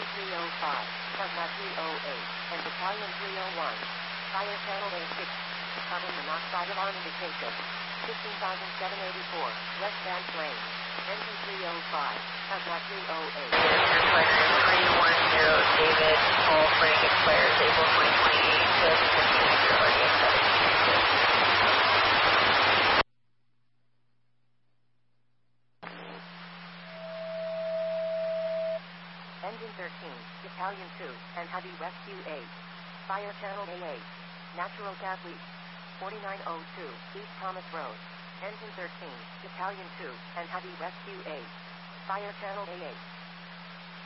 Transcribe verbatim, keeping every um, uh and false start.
Engine three oh five, Cessna three oh eight, and Battalion three oh one. Fire channel A six. Carbon monoxide alarm indication. fifteen thousand seven hundred eighty-four, West Dance Lane. Engine three oh five, Cessna three oh eight. three one zero, David, all freight expires April twenty twenty-eight, seven fifteen, zero eight seven. Engine thirteen, Battalion two, and Heavy Rescue eight. Fire channel A eight. Natural gas leak. forty-nine oh two, East Thomas Road. Engine thirteen, Battalion two, and Heavy Rescue eight. Fire channel A eight.